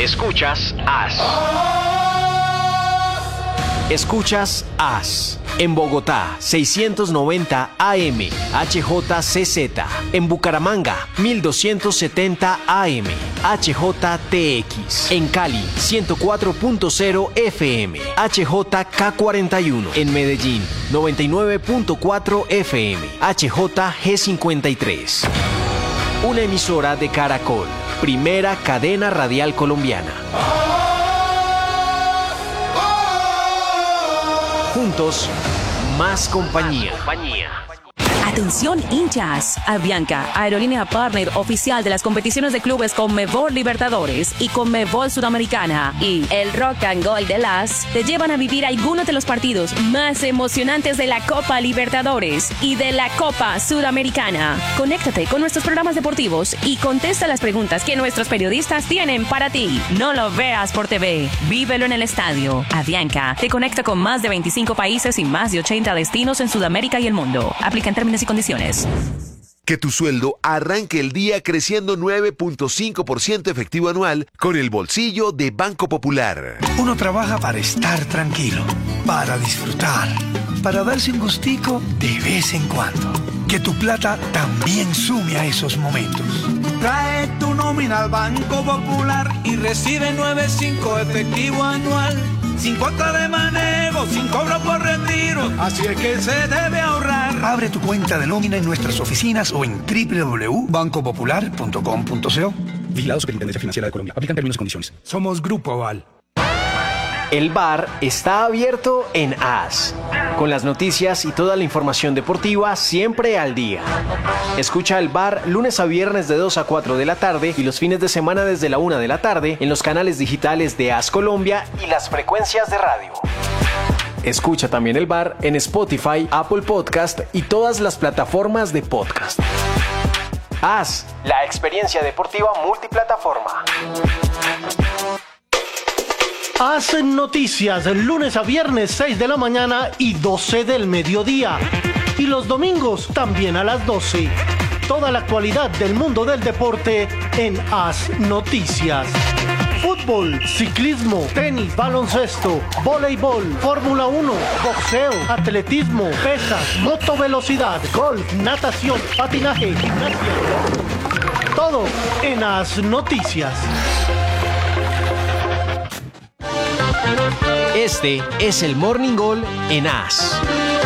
Escuchas AS. Escuchas AS. En Bogotá, 690 AM, HJCZ. En Bucaramanga, 1270 AM, HJTX. En Cali, 104.0 FM, HJK41. En Medellín, 99.4 FM, HJG53. Una emisora de Caracol, primera cadena radial colombiana. Juntos, más compañía. Atención hinchas, Avianca, aerolínea partner oficial de las competiciones de clubes Conmebol Libertadores y Conmebol Sudamericana y el Rock and Gold de LAS te llevan a vivir algunos de los partidos más emocionantes de la Copa Libertadores y de la Copa Sudamericana. Conéctate con nuestros programas deportivos y contesta las preguntas que nuestros periodistas tienen para ti. No lo veas por TV, vívelo en el estadio. Avianca te conecta con más de 25 países y más de 80 destinos en Sudamérica y el mundo. Aplica en términos y condiciones. Que tu sueldo arranque el día creciendo 9.5% efectivo anual con el bolsillo de Banco Popular. Uno trabaja para estar tranquilo, para disfrutar, para darse un gustico de vez en cuando. Que tu plata también sume a esos momentos. Trae tu nómina al Banco Popular y recibe 9.5 efectivo anual. Sin cuota de manejo, sin cobro por retiro. Así es que se debe ahorrar. Abre tu cuenta de nómina en nuestras oficinas o en www.bancopopular.com.co. Vigilado Superintendencia Financiera de Colombia. Aplican términos y condiciones. Somos Grupo Aval. El bar está abierto en AS, con las noticias y toda la información deportiva siempre al día. Escucha el bar lunes a viernes de 2 a 4 de la tarde y los fines de semana desde la 1 de la tarde en los canales digitales de AS Colombia y las frecuencias de radio. Escucha también el bar en Spotify, Apple Podcast y todas las plataformas de podcast. AS, la experiencia deportiva multiplataforma. Hacen noticias lunes a viernes 6 de la mañana y 12 del mediodía. Y los domingos también a las 12. Toda la actualidad del mundo del deporte en Haz Noticias. Fútbol, ciclismo, tenis, baloncesto, voleibol, Fórmula 1, boxeo, atletismo, pesas, motovelocidad, golf, natación, patinaje, gimnasia. Todo en Haz Noticias. Este es el Morning Goal en AS.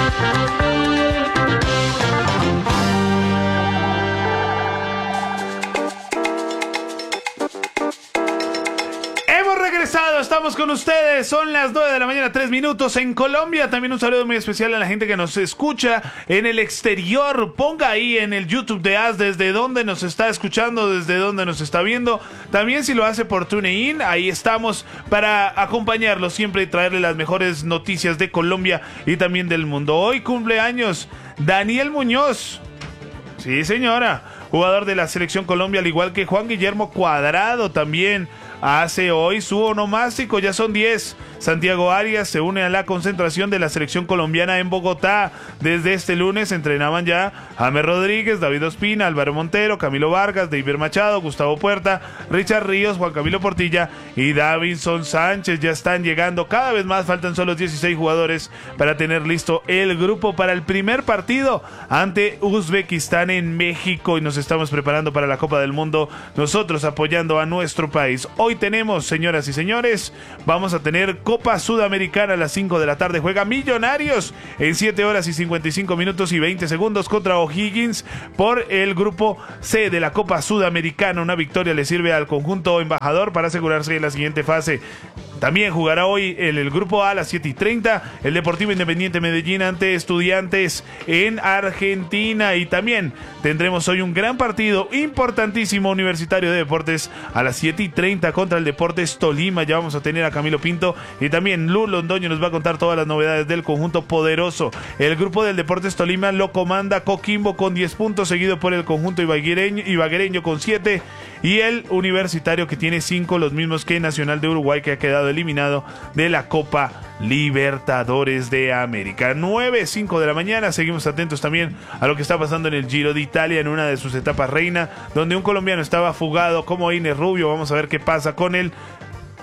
Hemos regresado, estamos con ustedes, son las 9 de la mañana, 3 minutos en Colombia. También un saludo muy especial a la gente que nos escucha en el exterior. Ponga ahí en el YouTube de AS desde dónde nos está escuchando, desde dónde nos está viendo. También si lo hace por TuneIn, ahí estamos para acompañarlo siempre y traerle las mejores noticias de Colombia y también del mundo. Hoy cumpleaños Daniel Muñoz. Sí, señora, jugador de la Selección Colombia, al igual que Juan Guillermo Cuadrado también hace hoy su onomástico, ya son 10. Santiago Arias se une a la concentración de la selección colombiana en Bogotá. Desde este lunes entrenaban ya James Rodríguez, David Ospina, Álvaro Montero, Camilo Vargas, David Machado, Gustavo Puerta, Richard Ríos, Juan Camilo Portilla y Davinson Sánchez. Ya están llegando cada vez más, faltan solo 16 jugadores para tener listo el grupo para el primer partido ante Uzbekistán en México, y nos estamos preparando para la Copa del Mundo, nosotros apoyando a nuestro país. Hoy tenemos, señoras y señores, vamos a tener Copa Sudamericana a las 5 de la tarde. Juega Millonarios en 7 horas y 55 minutos y 20 segundos contra O'Higgins por el grupo C de la Copa Sudamericana. Una victoria le sirve al conjunto embajador para asegurarse en la siguiente fase. También jugará hoy el grupo A a las 7:30 el Deportivo Independiente Medellín ante Estudiantes en Argentina. Y también tendremos hoy un gran partido importantísimo, Universitario de Deportes a las 7:30 contra el Deportes Tolima. Ya vamos a tener a Camilo Pinto y también Lu Londoño nos va a contar todas las novedades del conjunto poderoso. El grupo del Deportes Tolima lo comanda Coquimbo con 10 puntos, seguido por el conjunto ibaguereño con 7 y el Universitario que tiene 5, los mismos que Nacional de Uruguay, que ha quedado eliminado de la Copa Libertadores de América. 9:05 de la mañana, seguimos atentos también a lo que está pasando en el Giro de Italia, en una de sus etapas reina, donde un colombiano estaba fugado como Ines Rubio. Vamos a ver qué pasa con él.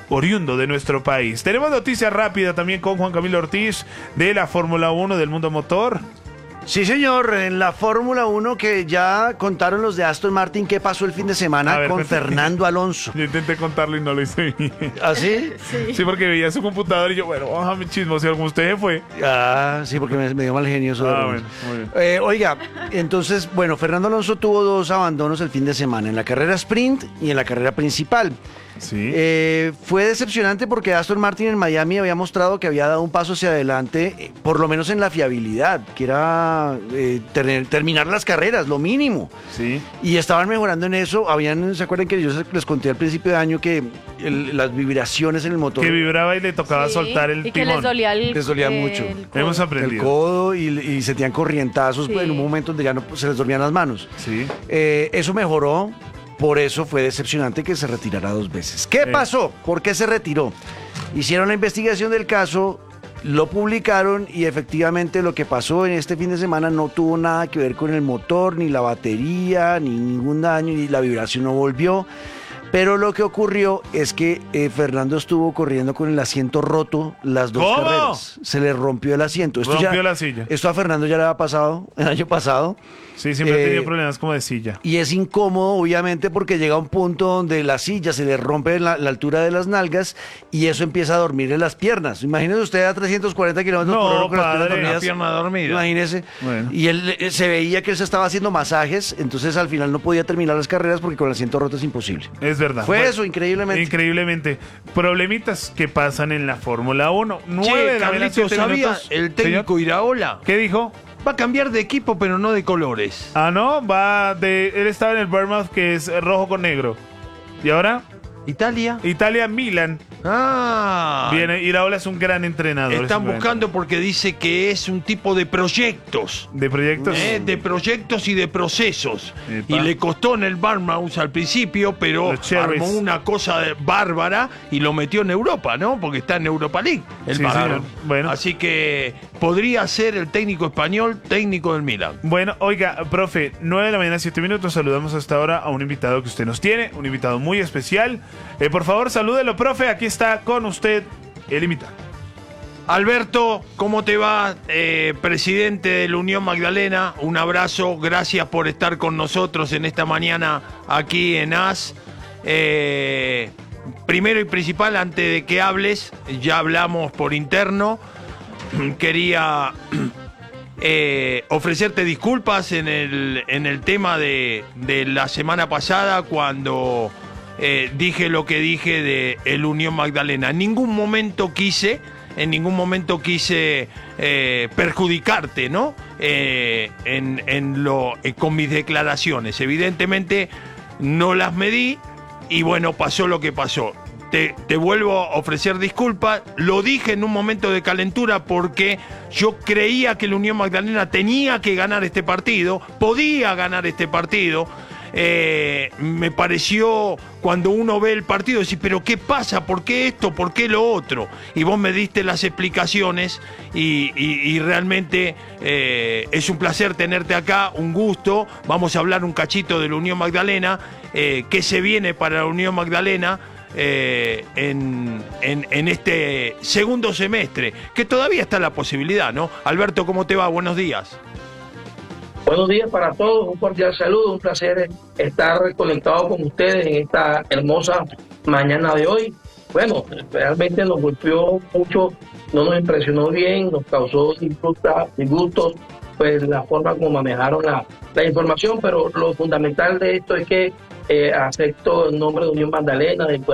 oriundo de nuestro país. Tenemos noticia rápida también con Juan Camilo Ortiz de la Fórmula 1 del mundo motor. Sí, señor, en la Fórmula 1 que ya contaron los de Aston Martin qué pasó el fin de semana con Fernando Alonso. Yo intenté contarlo y no lo hice bien. ¿Ah, sí? Sí, porque veía su computador y yo, bueno, vamos a mi chismosear como usted se fue. Ah, sí, porque me dio mal genio eso. Bueno, muy bien. Oiga, entonces, bueno, Fernando Alonso tuvo 2 abandonos el fin de semana, en la carrera sprint y en la carrera principal. Sí. Fue decepcionante porque Aston Martin en Miami había mostrado que había dado un paso hacia adelante, por lo menos en la fiabilidad, que era terminar las carreras, lo mínimo. Sí. Y estaban mejorando en eso. ¿Se acuerdan que yo les conté al principio de año que las vibraciones en el motor? Que vibraba y le tocaba soltar el timón. Y que les dolía mucho. Hemos aprendido. El codo y sentían corrientazos en un momento donde ya no se les dormían las manos. Sí. Eso mejoró. Por eso fue decepcionante que se retirara 2 veces. ¿Qué pasó? ¿Por qué se retiró? Hicieron la investigación del caso, lo publicaron y efectivamente lo que pasó en este fin de semana no tuvo nada que ver con el motor, ni la batería, ni ningún daño, y la vibración no volvió. Pero lo que ocurrió es que Fernando estuvo corriendo con el asiento roto las 2 carreras. Se le rompió el asiento. Rompió la silla. Esto a Fernando ya le había pasado el año pasado. Sí, siempre ha tenido problemas como de silla. Y es incómodo, obviamente, porque llega un punto donde la silla se le rompe la altura de las nalgas y eso empieza a dormir en las piernas. Imagínese usted a 340 kilómetros por hora con las piernas dormidas. La pierna dormida. Imagínese. Bueno. Y él se veía que él se estaba haciendo masajes, entonces al final no podía terminar las carreras porque con el asiento roto es imposible. Es verdad. Fue eso, increíblemente. Increíblemente. Problemitas que pasan en la Fórmula 1. 9 de la mañana, 7 ¿sabía minutos. el técnico Iraola? ¿Qué dijo? Va a cambiar de equipo, pero no de colores. Ah, no, él estaba en el Bournemouth, que es rojo con negro. ¿Y ahora? Italia-Milan. Ah. Viene, Iraola es un gran entrenador. Están buscando porque dice que es un tipo de proyectos. ¿De proyectos? De proyectos y de procesos. Epa. Y le costó en el Bournemouth al principio, pero armó una cosa bárbara y lo metió en Europa, ¿no? Porque está en Europa League, el Bournemouth. Bueno. Así que podría ser el técnico español, técnico del Milan. Bueno, oiga, profe, 9 de la mañana, 7 minutos. Saludamos hasta ahora a un invitado que usted nos tiene, un invitado muy especial. Por favor, salúdelo, profe. Aquí está con usted el invitado. Alberto, ¿cómo te va? Presidente de la Unión Magdalena, un abrazo, gracias por estar con nosotros en esta mañana aquí en AS. Primero y principal, antes de que hables, ya hablamos por interno, quería ofrecerte disculpas en el tema de la semana pasada cuando dije lo que dije de el Unión Magdalena. En ningún momento quise perjudicarte, ¿no? Con mis declaraciones. Evidentemente no las medí y bueno, pasó lo que pasó. Te vuelvo a ofrecer disculpas. Lo dije en un momento de calentura porque yo creía que la Unión Magdalena tenía que ganar este partido, podía ganar este partido. Me pareció, cuando uno ve el partido, decir, pero ¿qué pasa? ¿Por qué esto? ¿Por qué lo otro? Y vos me diste las explicaciones y realmente es un placer tenerte acá, un gusto. Vamos a hablar un cachito de la Unión Magdalena, qué se viene para la Unión Magdalena en este segundo semestre, que todavía está la posibilidad, ¿no? Alberto, ¿cómo te va? Buenos días. Buenos días para todos, un cordial saludo, un placer estar conectado con ustedes en esta hermosa mañana de hoy. Bueno, realmente nos golpeó mucho, no nos impresionó bien, nos causó disgustos, pues la forma como manejaron la información, pero lo fundamental de esto es que acepto el nombre de Unión Magdalena, del